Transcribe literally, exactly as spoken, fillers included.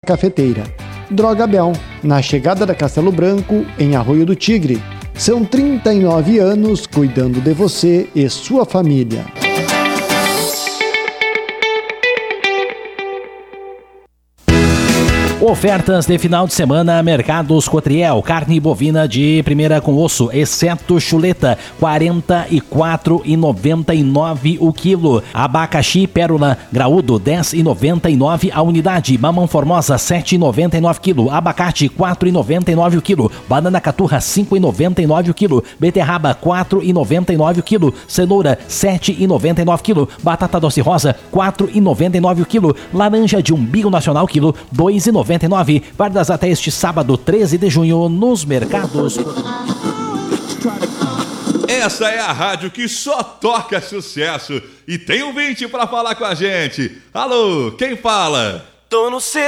cafeteira. Droga Bel, na chegada da Castelo Branco, em Arroio do Tigre. São trinta e nove anos cuidando de você e sua família. Ofertas de final de semana, Mercados Cotriel, carne bovina de primeira com osso, exceto chuleta, quarenta e quatro reais e noventa e nove centavos o quilo. Abacaxi Pérola graúdo, dez reais e noventa e nove centavos a unidade. Mamão Formosa, sete reais e noventa e nove centavos o quilo. Abacate, quatro reais e noventa e nove centavos o quilo. Banana Caturra, cinco reais e noventa e nove centavos o quilo. Beterraba, quatro reais e noventa e nove centavos o quilo. Cenoura, sete reais e noventa e nove centavos o quilo. Batata doce rosa, quatro reais e noventa e nove centavos o quilo. Laranja de umbigo nacional quilo, dois reais e noventa e nove centavos. Válidas até este sábado, treze de junho, nos mercados. Essa é a rádio que só toca sucesso. E tem um ouvinte para falar com a gente. Alô, quem fala? Tô no seu